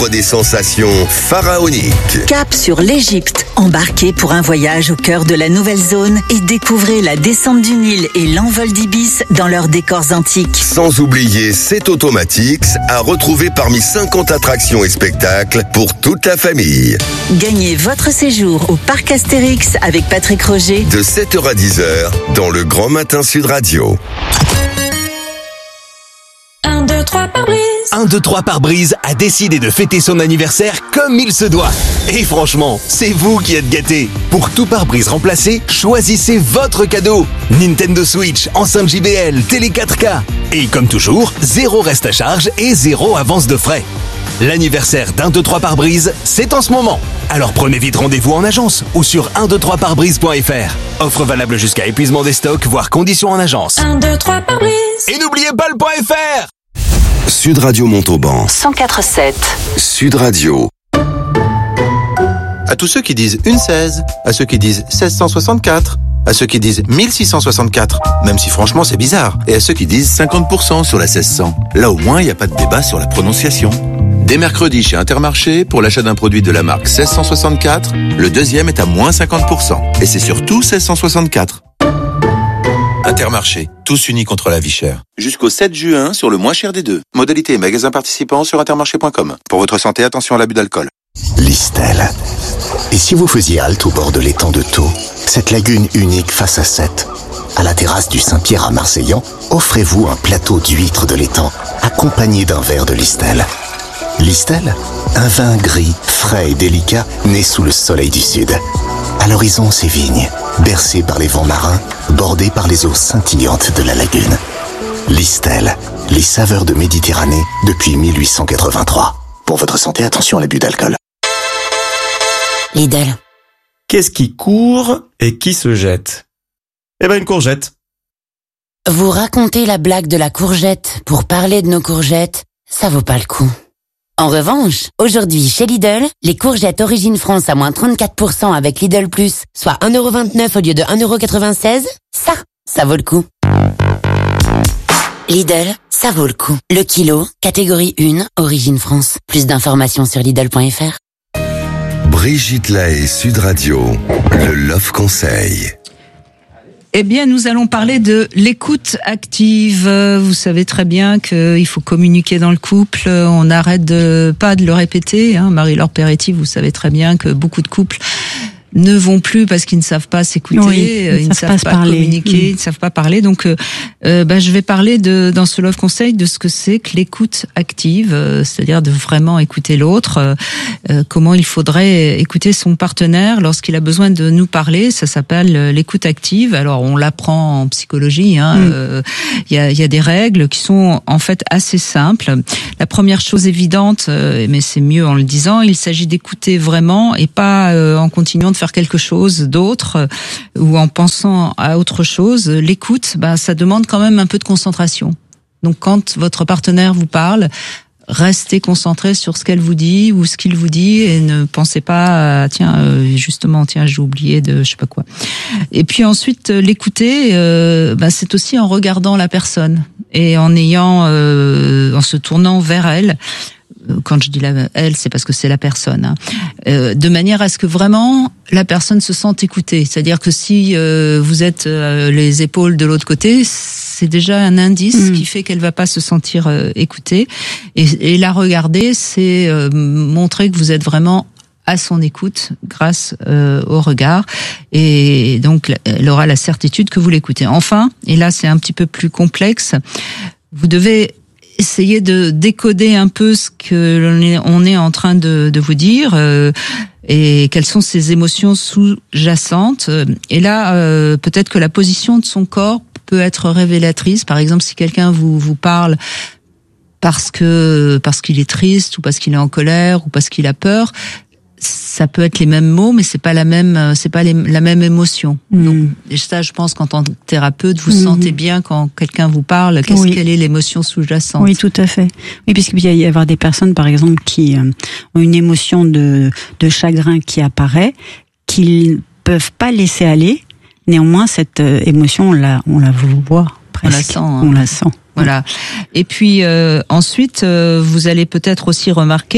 offre des sensations pharaoniques. Cap sur l'Égypte. Embarquez pour un voyage au cœur de la nouvelle zone et découvrez la descente du Nil et l'envol d'Ibis dans leurs décors antiques. Sans oublier Set Automatics à retrouver parmi 50 attractions et spectacles pour toute la famille. Gagnez votre séjour au Parc Astérix avec Patrick Roger de 7h à 10h dans le Grand Matin Sud Radio. 1, 2, 3 pare-brise. 1, 2, 3 pare-brise a décidé de fêter son anniversaire comme il se doit. Et franchement, c'est vous qui êtes gâtés. Pour tout pare-brise remplacé, choisissez votre cadeau. Nintendo Switch, enceinte JBL, télé 4K. Et comme toujours, 0 reste à charge et 0 avance de frais. L'anniversaire d'1, 2, 3 pare-brise, c'est en ce moment. Alors prenez vite rendez-vous en agence ou sur 123pare-brise.fr. Offre valable jusqu'à épuisement des stocks, voire conditions en agence. 1, 2, 3 pare-brise. Et n'oubliez pas le .fr. Sud Radio Montauban. 104.7. Sud Radio. À tous ceux qui disent une 16, à ceux qui disent 1664, à ceux qui disent 1664, même si franchement c'est bizarre, et à ceux qui disent 50% sur la 1600. Là au moins il n'y a pas de débat sur la prononciation. Dès mercredi chez Intermarché, pour l'achat d'un produit de la marque 1664, le deuxième est à moins 50%. Et c'est surtout 1664. Intermarché, tous unis contre la vie chère. Jusqu'au 7 juin sur le moins cher des deux. Modalité et magasins participants sur intermarché.com. Pour votre santé, attention à l'abus d'alcool. Listel. Et si vous faisiez halte au bord de l'étang de Thau, cette lagune unique face à Sète, à la terrasse du Saint-Pierre à Marseillan, offrez-vous un plateau d'huîtres de l'étang, accompagné d'un verre de Listel. Listel, un vin gris, frais et délicat, né sous le soleil du sud. À l'horizon, ces vignes, bercées par les vents marins, bordées par les eaux scintillantes de la lagune. Listel, les saveurs de Méditerranée depuis 1883. Pour votre santé, attention à l'abus d'alcool. Lidl. Qu'est-ce qui court et qui se jette? Eh ben, une courgette. Vous racontez la blague de la courgette pour parler de nos courgettes, ça vaut pas le coup. En revanche, aujourd'hui chez Lidl, les courgettes Origine France à moins 34% avec Lidl Plus, soit 1,29€ au lieu de 1,96€, ça vaut le coup. Lidl, ça vaut le coup. Le kilo, catégorie 1, Origine France. Plus d'informations sur Lidl.fr. Brigitte Lahaie, Sud Radio, le Love Conseil. Eh bien, nous allons parler de l'écoute active. Vous savez très bien qu'il faut communiquer dans le couple. On n'arrête pas de le répéter. Marie-Laure Peretti, vous savez très bien que beaucoup de couples ne vont plus parce qu'ils ne savent pas s'écouter, ils ne savent pas communiquer, ils ne savent pas parler. Donc, je vais parler dans ce Love Conseil de ce que c'est que l'écoute active, c'est-à-dire de vraiment écouter l'autre, comment il faudrait écouter son partenaire lorsqu'il a besoin de nous parler. Ça s'appelle l'écoute active. Alors, on l'apprend en psychologie. Il y a des règles qui sont en fait assez simples. La première chose évidente, mais c'est mieux en le disant, il s'agit d'écouter vraiment et pas en continuant de faire quelque chose d'autre ou en pensant à autre chose. L'écoute, ça demande quand même un peu de concentration. Donc quand votre partenaire vous parle, restez concentré sur ce qu'elle vous dit ou ce qu'il vous dit et ne pensez pas j'ai oublié de je sais pas quoi. Et puis ensuite l'écouter, c'est aussi en regardant la personne et en se tournant vers elle. Quand je dis elle, c'est parce que c'est la personne. De manière à ce que vraiment la personne se sente écoutée. C'est-à-dire que si vous êtes les épaules de l'autre côté, c'est déjà un indice qui fait qu'elle va pas se sentir écoutée. Et la regarder, c'est montrer que vous êtes vraiment à son écoute grâce au regard. Et donc, elle aura la certitude que vous l'écoutez. Enfin, et là c'est un petit peu plus complexe, vous devez essayer de décoder un peu ce que on est en train de vous dire et quelles sont ses émotions sous-jacentes. Et là, peut-être que la position de son corps peut être révélatrice. Par exemple, si quelqu'un vous parle parce qu'il est triste ou parce qu'il est en colère ou parce qu'il a peur, ça peut être les mêmes mots, mais c'est pas la même émotion. Donc, ça, je pense qu'en tant que thérapeute, vous sentez bien quand quelqu'un vous parle, quelle est l'émotion sous-jacente. Oui, tout à fait. Oui, puisqu'il peut y avoir des personnes, par exemple, qui ont une émotion de chagrin qui apparaît, qu'ils peuvent pas laisser aller. Néanmoins, cette émotion, on la voit presque. On la sent. Voilà. Et puis ensuite, vous allez peut-être aussi remarquer